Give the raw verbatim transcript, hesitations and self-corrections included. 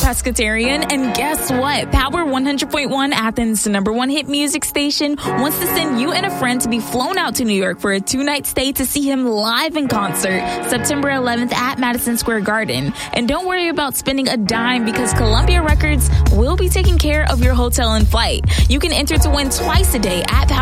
Pescatarian, and guess what? Power one hundred point one, Athens' number one hit music station, wants to send you and a friend to be flown out to New York for a two-night stay to see him live in concert September eleventh at Madison Square Garden. And don't worry about spending a dime because Columbia Records will be taking care of your hotel and flight. You can enter to win twice a day at Power